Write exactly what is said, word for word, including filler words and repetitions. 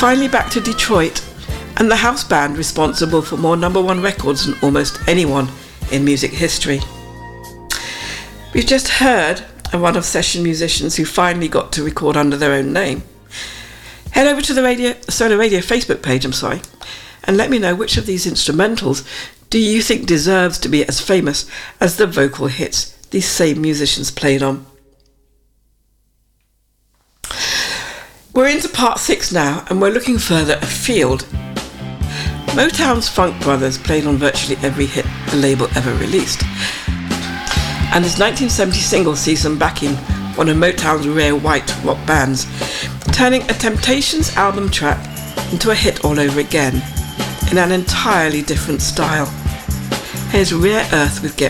finally back to Detroit, and the house band responsible for more number one records than almost anyone in music history. We've just heard of one of session musicians who finally got to record under their own name. Head over to the radio, Solar Radio Facebook page, I'm sorry, and let me know which of these instrumentals do you think deserves to be as famous as the vocal hits these same musicians played on. We're into part six now, and we're looking further afield. Motown's Funk Brothers played on virtually every hit the label ever released, and his nineteen seventy single sees them backing one of Motown's rare white rock bands, turning a Temptations album track into a hit all over again, in an entirely different style. Here's Rare Earth with Get